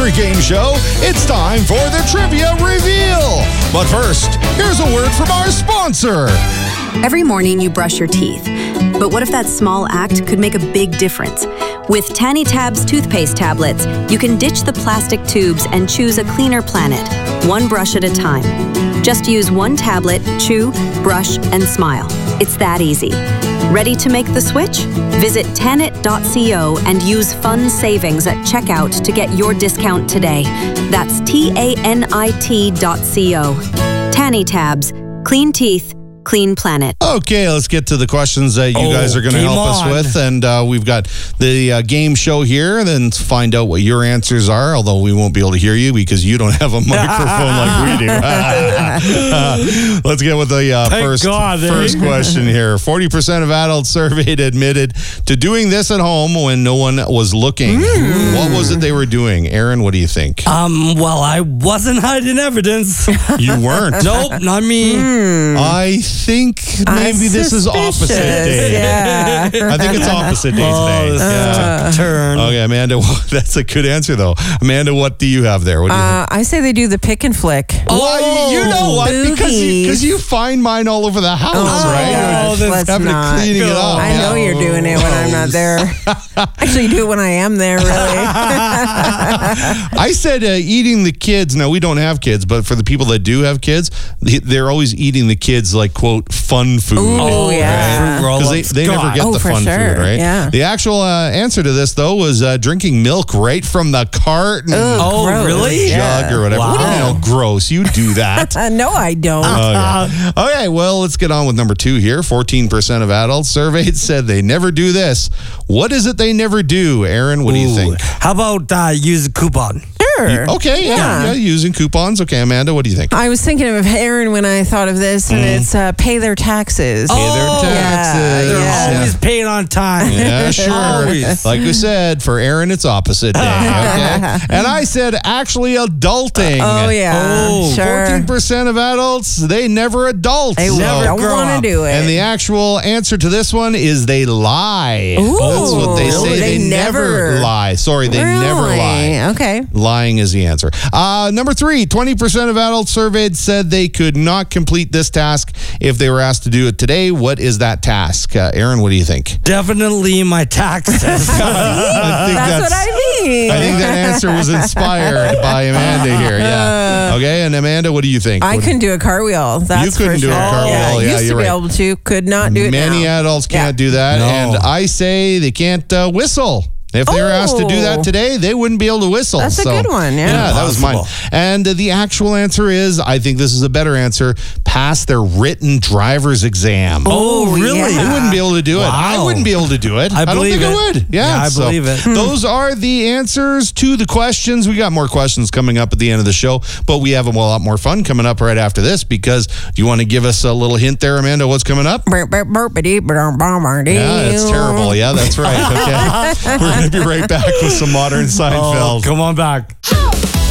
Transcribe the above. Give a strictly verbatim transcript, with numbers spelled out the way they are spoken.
every game show, it's time for the Trivia Reveal. But first, here's a word from our sponsor. Every morning you brush your teeth. But what if that small act could make a big difference? With Tanny Tabs toothpaste tablets, you can ditch the plastic tubes and choose a cleaner planet, one brush at a time. Just use one tablet, chew, brush, and smile. It's that easy. Ready to make the switch? Visit tanit dot co and use fun savings at checkout to get your discount today. That's T A N I T dot co. Tanny Tabs. Clean teeth. Clean planet. Okay, let's get to the questions that you Oh, guys are going to game help us on. with. And uh, we've got the uh, game show here. Then find out what your answers are, although we won't be able to hear you because you don't have a microphone like we do. Uh, let's get with the uh, Thank first, God, eh? first question here. forty percent of adults surveyed admitted to doing this at home when no one was looking. Mm. What was it they were doing? Aaron, what do you think? Um, well, I wasn't hiding evidence. You weren't. Nope, not me. I think maybe this is opposite day. Yeah. I think it's opposite day Oh, today. this Yeah. took a turn. Okay, Amanda, that's a good answer, though. Amanda, what do you have there? What do you Uh, I say they do the pick and flick. think? Why, you know what? Because you, boogies. because you find mine all over the house, Oh, my right? gosh, You're let's having to not. cleaning it up. I know Yeah. you're doing it when I'm not there. Actually, you do it when I am there, really. I said uh, eating the kids. Now, we don't have kids, but for the people that do have kids, they- they're always eating the kids like, quote, fun food. Oh, yeah. Fruit Because roll-ups. they, they never God. get Oh, the for fun sure. food, right? Yeah. The actual uh, answer to this, though, was uh, drinking milk right from the carton. Oh, gross. really? Yeah. Jug or whatever. What do you Wow. know? Gross. You do that. Uh, no, I don't. Okay. Okay, well, let's get on with number two here. fourteen percent of adults surveyed said they never do this. What is it they never do? Aaron, what do you Ooh. think? How about uh, use a coupon? Sure. Okay, yeah, yeah, Yeah. using coupons. Okay, Amanda, what do you think? I was thinking of Aaron when I thought of this, and it's uh, pay their taxes. Pay their Oh, taxes. They're Yeah. always paid on time. Yeah, sure. Always. Like we said, for Aaron, it's opposite day. Okay? And I said actually adulting. Oh, yeah. Oh, sure. fourteen percent of adults, they never adult. They So- don't grow want up. to do it. And the actual answer to this one is they lie. Ooh, That's what they say. really? They, They never, never- lie. Sorry, they never Really? lie. Okay. Lying is the answer. Uh, number three, twenty percent of adults surveyed said they could not complete this task if they were asked to do it today. What is that task? Uh, Aaron, what do you think? Definitely my taxes. I think That's, what I mean. I think that answer was inspired by Amanda here. Yeah. Okay, and Amanda, what do you think? I What- couldn't do a cartwheel. That's You couldn't for do a sure. cartwheel. Yeah, Yeah, used you're to be right. able to. Could not do it Many now. adults Yeah. can't do that. No. And I say they can't uh, whistle. If they were asked to do that Oh. today, they wouldn't be able to whistle. That's a So, good one, yeah. Yeah, that was mine. Impossible. And uh, the actual answer is, I think this is a better answer, pass their written driver's exam. Oh, really? yeah. They wouldn't be able to do it. I Wow. wouldn't be able to do it. I don't believe think I it. would. Yeah, Yeah, I so believe it. Those are the answers to the questions. We got more questions coming up at the end of the show, but we have a lot more fun coming up right after this because do you want to give us a little hint there, Amanda, what's coming up? Burp, burp, burpity, burp, burp, burp, Yeah, it's terrible. Yeah, that's right. Okay. We're going to be right back with some modern Seinfeld. Oh, come on back.